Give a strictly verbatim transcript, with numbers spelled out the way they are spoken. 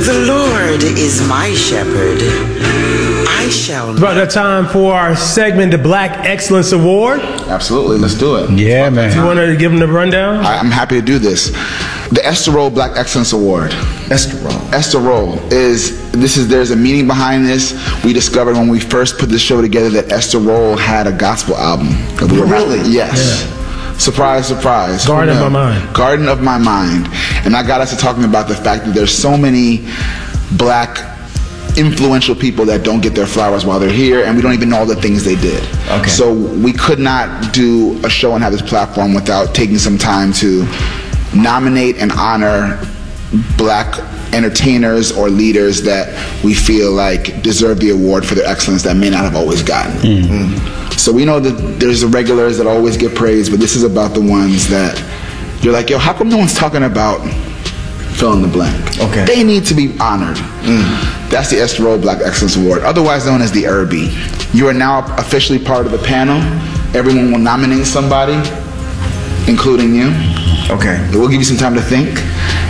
The Lord is my shepherd. I shall It's about that time for our segment, the Black Excellence Award. Absolutely, let's do it. Yeah, man. You want to give them the rundown? I, I'm happy to do this. The Esther Rolle Black Excellence Award. Esther Rolle. Esther Rolle is, this is, there's a meaning behind this. We discovered when we first put this show together that Esther Rolle had a gospel album. That we were Really? Yes. Yeah. Surprise, surprise. Garden of My Mind. Garden of My Mind. And that got us to talking about the fact that there's so many black influential people that don't get their flowers while they're here, and we don't even know all the things they did. Okay. So we could not do a show and have this platform without taking some time to nominate and honor black entertainers or leaders that we feel like deserve the award for their excellence that may not have always gotten. Mm-hmm. So we know that there's the regulars that always get praised, but this is about the ones that you're like, yo, how come no one's talking about fill in the blank? Okay. They need to be honored. Mm. That's the Esther Rolle Black Excellence Award, otherwise known as the E R B. You are now officially part of the panel. Everyone will nominate somebody, including you. Okay. We'll give you some time to think.